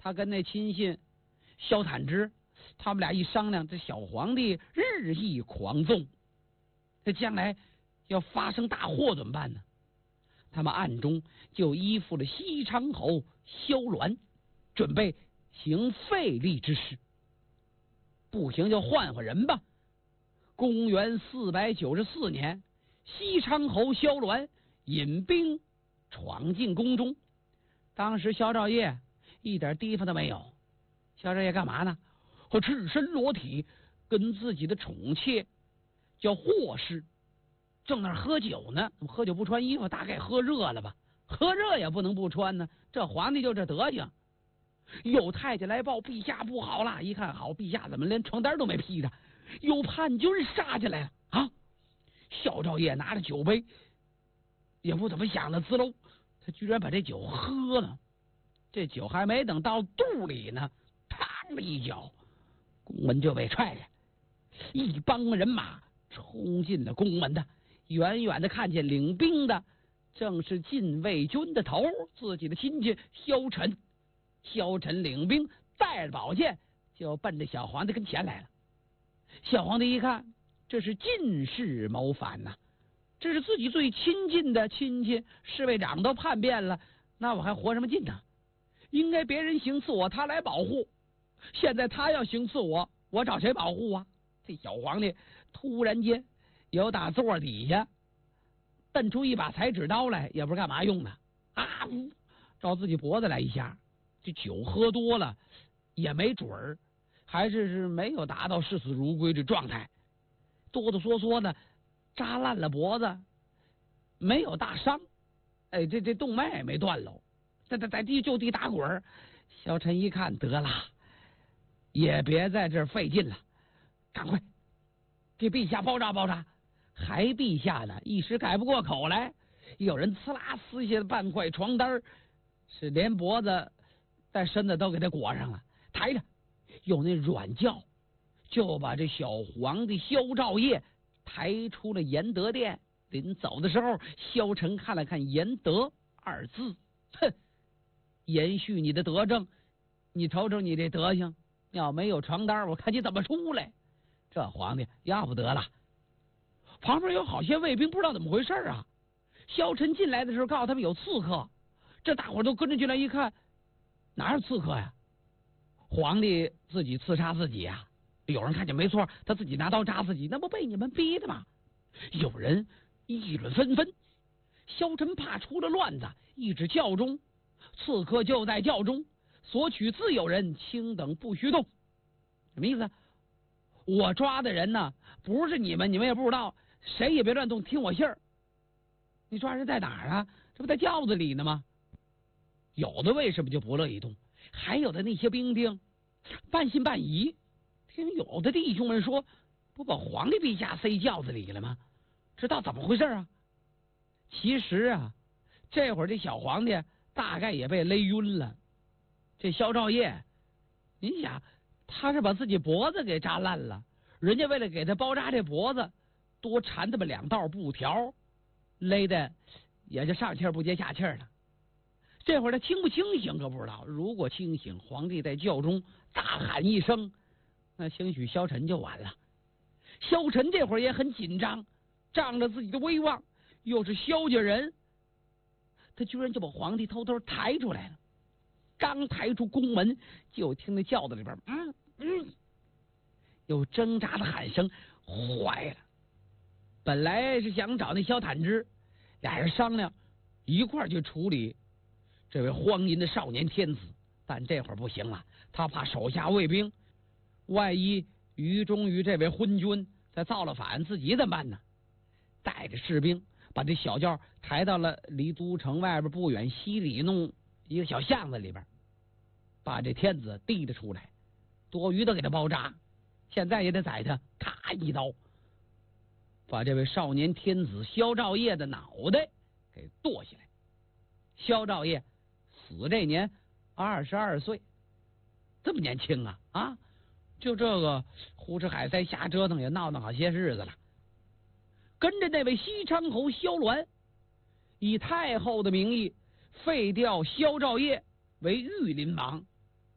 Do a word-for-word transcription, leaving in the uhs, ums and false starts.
他跟那亲信萧坦之，他们俩一商量，这小皇帝日益狂纵，这将来要发生大祸怎么办呢？他们暗中就依附了西昌侯萧鸾，准备行废立之事。不行就换换人吧。公元四百九十四年，西昌侯萧鸾引兵闯进宫中。当时萧兆业一点地方都没有。萧兆业干嘛呢？和赤身裸体，跟自己的宠妾叫霍氏正那儿喝酒呢。喝酒不穿衣服，大概喝热了吧？喝热也不能不穿呢。这皇帝就这德行。有太监来报，陛下不好了。一看好，陛下怎么连床单都没披着？有叛军杀进来了啊！萧兆业拿着酒杯，也不怎么想的，滋喽，他居然把这酒喝了。这酒还没等到肚里呢，嘡的一脚，宫门就被踹开，一帮人马冲进了宫门的。远远的看见领兵的正是禁卫军的头，自己的亲戚萧晨。萧晨领兵带着宝剑就奔着小皇帝跟前来了。小皇帝一看，这是进士谋反呐、啊！这是自己最亲近的亲戚，侍卫长都叛变了，那我还活什么劲呢？应该别人行刺我，他来保护。现在他要行刺我，我找谁保护啊？这小皇帝突然间由打座底下瞪出一把裁纸刀来，也不知干嘛用的啊！照自己脖子来一下。这酒喝多了也没准儿，还是是没有达到视死如归的状态，哆哆嗦嗦的扎烂了脖子，没有大伤，哎，这这动脉也没断喽，在在在地就地打滚。萧晨一看，得了，也别在这儿费劲了，赶快给陛下包扎包扎。还陛下呢，一时改不过口来，有人呲啦撕下半块床单，是连脖子带身子都给他裹上了，抬着有那软轿，就把这小皇帝萧兆业抬出了延德殿。临走的时候，萧晨看了看延德二字，哼，延续你的德政，你瞅瞅你这德行，要没有床单，我看你怎么出来。这皇帝要不得了。旁边有好些卫兵不知道怎么回事啊。萧晨进来的时候告诉他们有刺客，这大伙都跟着进来一看，哪有刺客呀？皇帝自己刺杀自己呀、啊！有人看见没错，他自己拿刀扎自己，那不被你们逼的吗？有人议论纷纷。萧晨怕出了乱子，一指教中，刺客就在教中，索取自有人，卿等不许动。什么意思？我抓的人呢，不是你们，你们也不知道，谁也别乱动，听我信儿。你抓人在哪儿啊？这不在轿子里呢吗？有的为什么就不乐意动？还有的那些兵丁半信半疑，听有的弟兄们说，不把皇帝陛下塞轿子里了吗？知道怎么回事啊？其实啊，这会儿这小皇帝大概也被勒晕了。这萧兆业，你想，他是把自己脖子给扎烂了，人家为了给他包扎这脖子，多缠这么两道布条，勒的也就上气儿不接下气儿了。这会儿他清不清醒可不知道，如果清醒，皇帝在轿中大喊一声，那兴许萧晨就完了。萧晨这会儿也很紧张，仗着自己的威望，又是萧家人，他居然就把皇帝偷偷抬出来了。刚抬出宫门，就听那轿子里边嗯嗯有挣扎的喊声。坏了，本来是想找那萧坦之，俩人商量一块儿去处理这位荒淫的少年天子，但这会儿不行了，他怕手下卫兵万一于忠于这位昏君再造了反，自己怎么办呢？带着士兵把这小轿抬到了离都城外边不远西里弄一个小巷子里边，把这天子提了出来，多余的给他包扎，现在也得宰他，咔一刀把这位少年天子萧兆业的脑袋给剁下来。萧兆业死这年二十二岁，这么年轻啊啊！就这个胡吃海塞瞎折腾，也闹腾好些日子了。跟着那位西昌侯萧鸾，以太后的名义废掉萧兆业为御林王，